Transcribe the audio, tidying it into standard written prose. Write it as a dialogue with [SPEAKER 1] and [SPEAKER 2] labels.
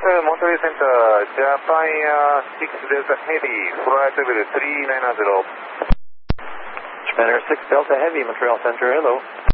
[SPEAKER 1] Montreal Center, Japan Air 6 Delta Heavy, flight level 390.
[SPEAKER 2] Japan Air 6 Delta Heavy, Montreal Center, hello.